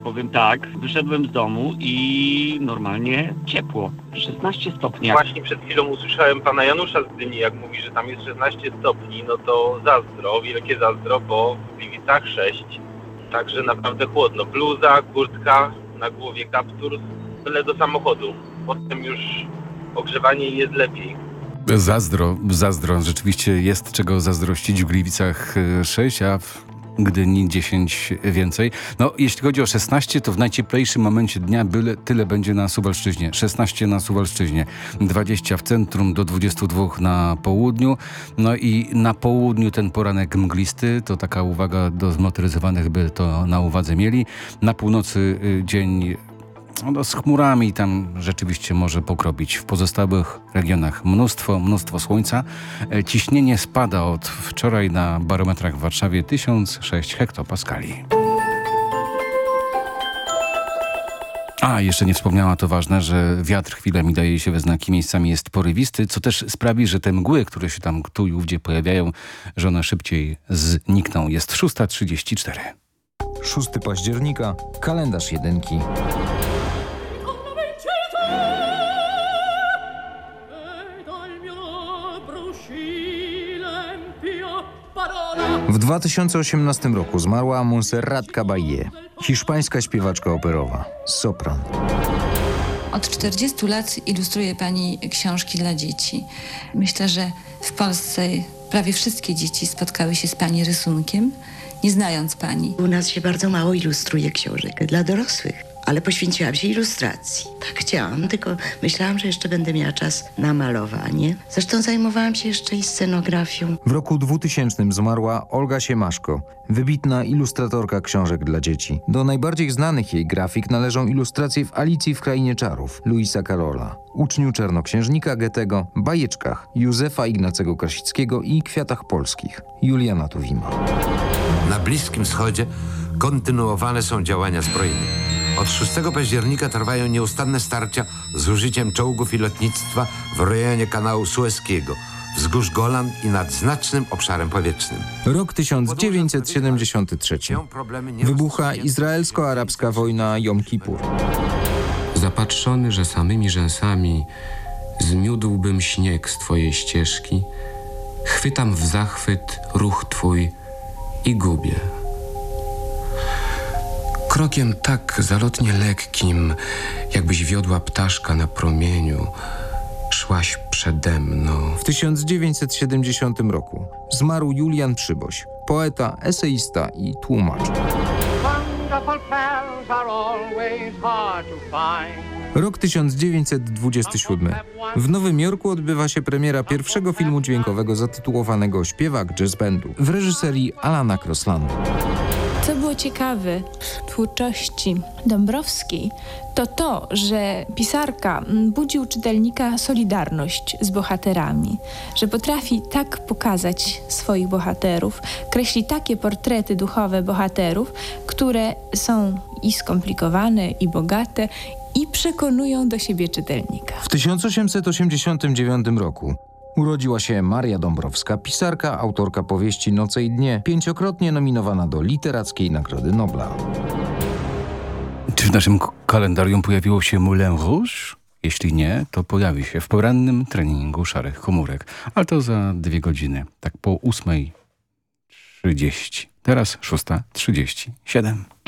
Powiem tak, wyszedłem z domu i normalnie ciepło, 16 stopni. Właśnie przed chwilą usłyszałem pana Janusza z Gdyni, jak mówi, że tam jest 16 stopni, no to zazdro, wielkie zazdro, bo w Gliwicach 6. Także naprawdę chłodno. Bluza, kurtka, na głowie kaptur, byle do samochodu. Potem już ogrzewanie jest lepiej. Zazdro. Rzeczywiście jest czego zazdrościć. W Gliwicach 6, a w Gdyni 10 więcej. No, jeśli chodzi o 16, to w najcieplejszym momencie dnia tyle będzie na Suwalszczyźnie. 16 na Suwalszczyźnie, 20 w centrum, do 22 na południu. No i na południu ten poranek mglisty, to taka uwaga do zmotoryzowanych, by to na uwadze mieli. Na północy dzień z chmurami, tam rzeczywiście może pokropić. W pozostałych regionach mnóstwo słońca. Ciśnienie spada od wczoraj na barometrach w Warszawie 1006 hektopaskali. A, jeszcze nie wspomniała, to ważne, że wiatr chwilami daje się we znaki, miejscami jest porywisty, co też sprawi, że te mgły, które się tam tu i ówdzie pojawiają, że one szybciej znikną. Jest 6:34. 6 października, kalendarz jedynki. W 2018 roku zmarła Montserrat Caballé, hiszpańska śpiewaczka operowa, sopran. Od 40 lat ilustruje pani książki dla dzieci. Myślę, że w Polsce prawie wszystkie dzieci spotkały się z pani rysunkiem, nie znając pani. U nas się bardzo mało ilustruje książek dla dorosłych, ale poświęciłam się ilustracji. Tak chciałam, tylko myślałam, że jeszcze będę miała czas na malowanie. Zresztą zajmowałam się jeszcze i scenografią. W roku 2000 zmarła Olga Siemaszko, wybitna ilustratorka książek dla dzieci. Do najbardziej znanych jej grafik należą ilustracje w Alicji w Krainie Czarów Lewisa Carrolla, Uczniu Czarnoksiężnika Goethego, Bajeczkach Józefa Ignacego Krasickiego i Kwiatach Polskich Juliana Tuwima. Na Bliskim Wschodzie kontynuowane są działania zbrojne. Od 6 października trwają nieustanne starcia z użyciem czołgów i lotnictwa w rejonie kanału Sueskiego, wzgórz Golan i nad znacznym obszarem powietrznym. Rok 1973. Wybucha izraelsko-arabska wojna Jom Kippur. Zapatrzony, że samymi rzęsami zmiódłbym śnieg z twojej ścieżki, chwytam w zachwyt ruch twój i gubię. Krokiem tak zalotnie lekkim, jakbyś wiodła ptaszka na promieniu, szłaś przede mną. W 1970 roku zmarł Julian Przyboś, poeta, eseista i tłumacz. Rok 1927. W Nowym Jorku odbywa się premiera pierwszego filmu dźwiękowego zatytułowanego Śpiewak jazz bandu w reżyserii Alana Crosslanda. Co było ciekawe w twórczości Dąbrowskiej, to, że pisarka budzi u czytelnika solidarność z bohaterami, że potrafi tak pokazać swoich bohaterów, kreśli takie portrety duchowe bohaterów, które są i skomplikowane, i bogate, i przekonują do siebie czytelnika. W 1889 roku urodziła się Maria Dąbrowska, pisarka, autorka powieści Noce i dnie, 5-krotnie nominowana do Literackiej Nagrody Nobla. Czy w naszym kalendarium pojawiło się Moulin Rouge? Jeśli nie, to pojawi się w porannym treningu Szarych Komórek. Ale to za 2 godziny, tak po 8:30. Teraz 6:37.